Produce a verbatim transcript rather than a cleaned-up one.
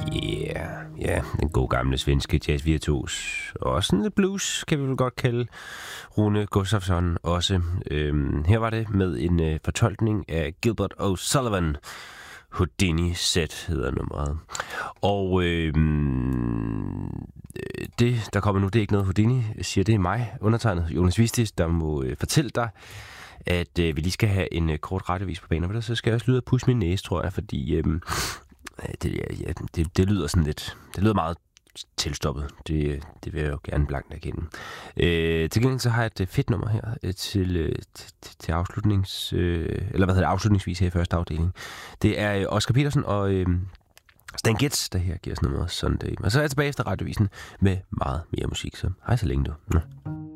Yeah, ja, yeah. Den gode gamle svenske jazzvirtuos. Og sådan lidt blues, kan vi vel godt kalde Rune Gustafsson også. Øhm, her var det med en øh, fortolkning af Gilbert O'Sullivan. Houdini Set hedder nummeret. Og øh, det, der kommer nu, det er ikke noget Houdini, siger det er mig, undertegnet Jonas Vistis, der må øh, fortælle dig, at øh, vi lige skal have en øh, kort radiovis på banen. Og så skal jeg også lyde at pusse min næse, tror jeg, fordi øh, det, ja, det, det lyder sådan lidt, det lyder meget tilstoppet. Det, det vil jeg jo gerne blankt erkende. Øh, til gengæld så har jeg et fedt nummer her øh, til, øh, til, til afslutnings, øh, eller hvad hedder det, afslutningsvis her i første afdeling. Det er øh, Oscar Petersen og øh, Stan Getz, der her giver os nummeret Sunday. Og så er jeg tilbage efter radiovisen med meget mere musik. Så hej så længe du. Nå.